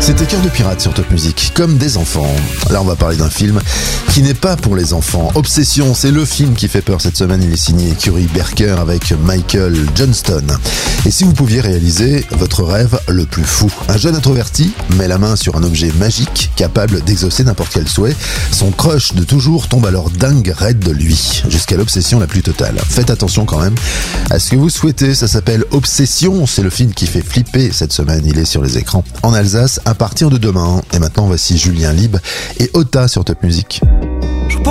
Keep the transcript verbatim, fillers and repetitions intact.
C'était Cœur de pirate sur Top Music, comme des enfants. Là, on va parler d'un film qui n'est pas pour les enfants. Obsession, c'est le film qui fait peur cette semaine. Il est signé Curry Berker avec Michael Johnston. Et si vous pouviez réaliser votre rêve le plus fou? Un jeune introverti met la main sur un objet magique capable d'exaucer n'importe quel souhait. Son crush de toujours tombe alors dingue raide de lui, jusqu'à l'obsession la plus totale. Faites attention quand même à ce que vous souhaitez. Ça s'appelle Obsession. C'est le film qui fait flipper cette semaine. Il est sur les écrans en Alsace à partir de demain. Et maintenant, voici Julien Lieb et Ota sur Top Music.